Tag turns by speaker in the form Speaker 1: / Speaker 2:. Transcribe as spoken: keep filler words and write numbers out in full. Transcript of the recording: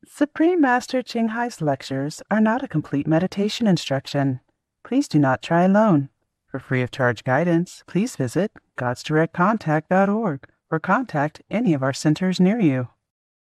Speaker 1: Supreme Master Ching Hai's lectures are not a complete meditation instruction. Please do not try alone. For free of charge guidance, please visit gods direct contact dot org or contact any of our centers near you.